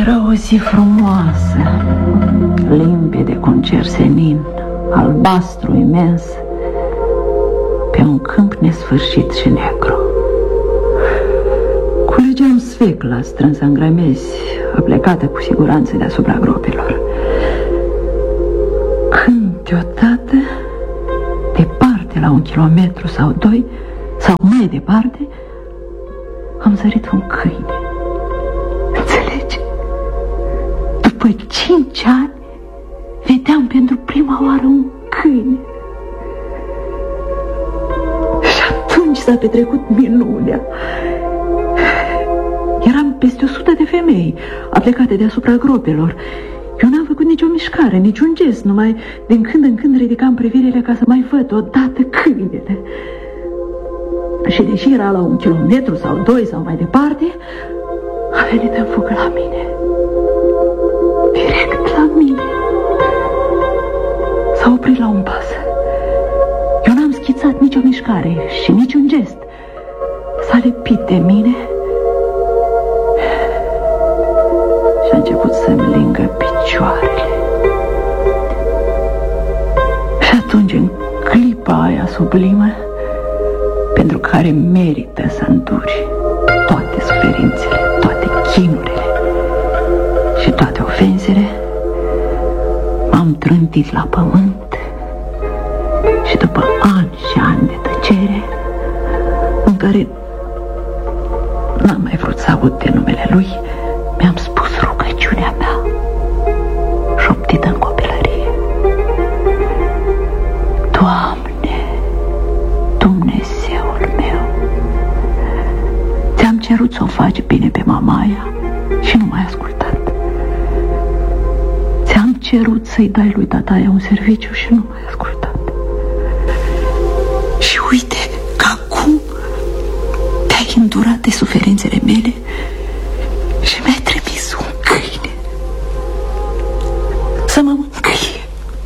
Era o zi frumoasă, limpede cu un cer senin, albastru imens, pe un câmp nesfârșit și negru. Culegeam sfecla strânsă în grămezi, aplecată cu siguranță deasupra gropilor. Când deodată, departe la 1 kilometru sau 2, sau mai departe, am zărit un câine. Înțelegi? După 5 ani vedeam pentru prima oară un câine. Și atunci s-a petrecut minunea. Eram peste 100 de femei aplecate deasupra gropelor. Eu n-am făcut nicio mișcare, niciun gest, numai din când în când ridicam privirile ca să mai văd odată câinele. Și deși era la 1 kilometru sau 2 sau mai departe, a venit în fugă la mine. Direct la mine. S-a oprit la un pas. Eu n-am schițat nicio mișcare și niciun gest. S-a lipit de mine și a început să-mi lingă picioarele. Și atunci, în clipa aia sublimă, pentru care merită să înduri toate suferințele, toate chinurile și toate ofensele, m-am trântit la pământ și după ani și ani de tăcere, în care n-am mai vrut să aud de numele lui, mi-am spus rugăciunea mea, șoptită în copilărie. Doamne, Dumnezeul meu, ți-am cerut să o faci bine pe mamaia și nu m-ai ascultat. Ți-am cerut să-i dai lui tataia un serviciu și nu m-ai ascultat. Și uite că acum te-ai îndurat de suferințele mele și mi-ai trimis un câine să mă mângâie.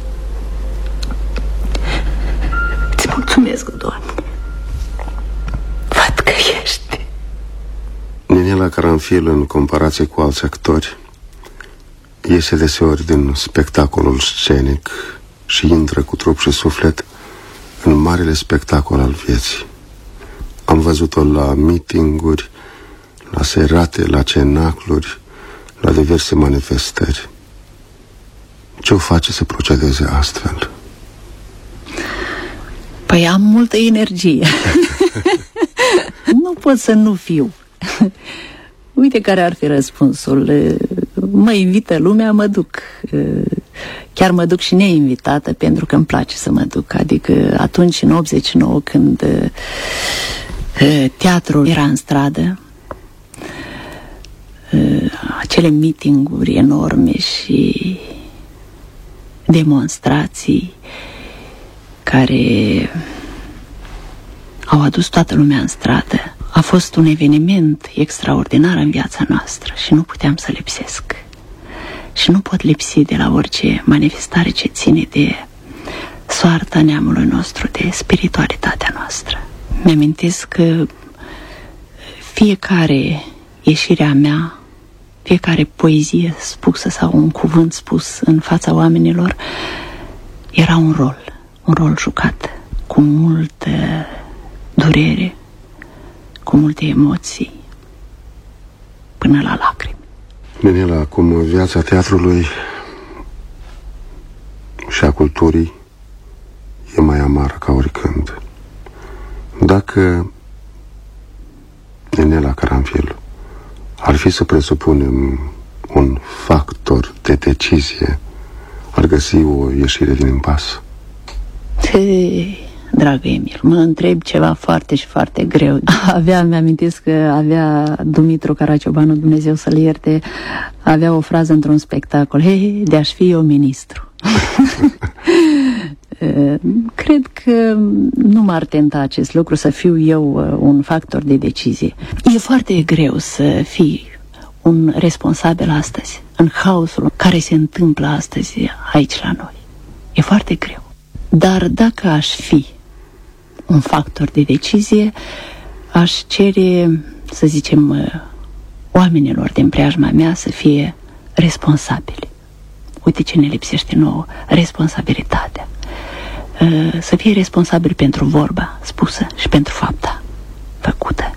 Îți mulțumesc, Doamne. Văd că ești. Nenela Caranfil, în comparație cu alți actori, iese deseori din spectacolul scenic și intră cu trup și suflet în marele spectacol al vieții. Am văzut-o la meeting-uri, la serate, la cenacluri, la diverse manifestări. Ce o face să procedeze astfel? Păi am multă energie. Nu pot să nu fiu. Uite care ar fi răspunsul. Mă invită lumea, mă duc. Chiar mă duc și neinvitată, pentru că îmi place să mă duc. Adică atunci, în 89, când teatrul era în stradă, acele meeting-uri enorme și demonstrații care au adus toată lumea în stradă, a fost un eveniment extraordinar în viața noastră și nu puteam să lipsesc. Și nu pot lipsi de la orice manifestare ce ține de soarta neamului nostru, de spiritualitatea noastră. Mi-amintesc că fiecare ieșire a mea, fiecare poezie spusă sau un cuvânt spus în fața oamenilor era un rol jucat cu multă durere, cu multe emoții, până la lacrimi. Nenela, acum viața teatrului și a culturii e mai amară ca oricând. Dacă Nenela Caranfil ar fi să presupunem un factor de decizie, ar găsi o ieșire din impas? Dragă Emil, mă întreb ceva foarte și foarte greu. Mi-amintesc că avea Dumitru Caraciobanu, Dumnezeu să-l ierte, avea o frază într-un spectacol: de-aș fi eu ministru. Cred că nu m-ar tenta acest lucru, să fiu eu un factor de decizie. E foarte greu să fii un responsabil astăzi, în haosul care se întâmplă astăzi aici la noi. E foarte greu. Dar dacă aș fi un factor de decizie, aș cere, să zicem, oamenilor din preajma mea să fie responsabili. Uite ce ne lipsește nouă, responsabilitatea. Să fie responsabil pentru vorba spusă și pentru fapta făcută.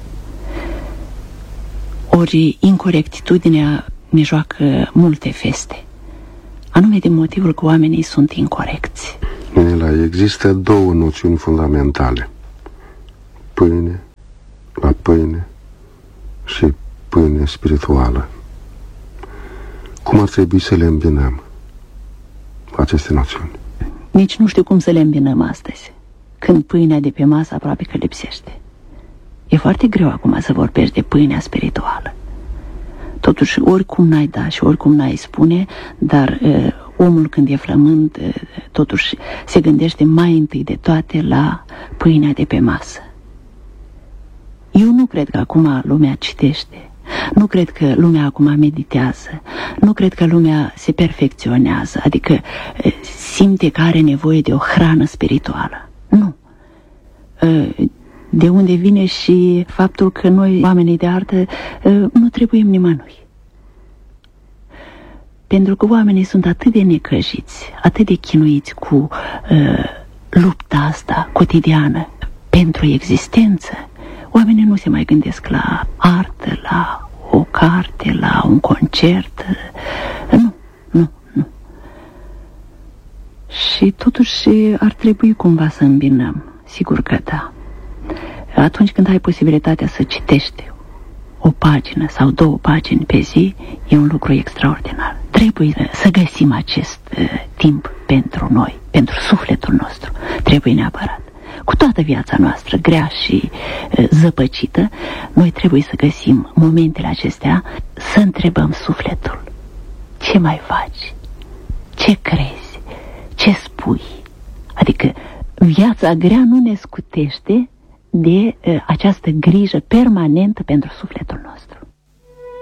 Ori incorectitudinea ne joacă multe feste, anume din motivul că oamenii sunt incorecți. Nenela, există două noțiuni fundamentale: pâine la pâine și pâine spirituală. Cum ar trebui să le îmbinăm, aceste noțiuni? Nici nu știu cum să le îmbinăm astăzi, când pâinea de pe masă aproape că lipsește. E foarte greu acum să vorbești de pâinea spirituală. Totuși, oricum n-ai da și oricum n-ai spune, dar omul când e flămând, totuși se gândește mai întâi de toate la pâinea de pe masă. Eu nu cred că acum lumea citește, nu cred că lumea acum meditează, nu cred că lumea se perfecționează, adică simte că are nevoie de o hrană spirituală. Nu. De unde vine și faptul că noi, oamenii de artă, nu trebuim nimănui. Pentru că oamenii sunt atât de necăjiți, atât de chinuiți cu lupta asta cotidiană pentru existență. Oamenii nu se mai gândesc la artă, la o carte, la un concert. Nu. Și totuși ar trebui cumva să îmbinăm. Sigur că da. Atunci când ai posibilitatea să citești o pagină sau 2 pagini pe zi, e un lucru extraordinar. Trebuie să găsim acest timp pentru noi, pentru sufletul nostru. Trebuie neapărat. Cu toată viața noastră grea și zăpăcită, noi trebuie să găsim momentele acestea, să întrebăm sufletul: ce mai faci? Ce crezi? Ce spui? Adică viața grea nu ne scutește de această grijă permanentă pentru sufletul nostru.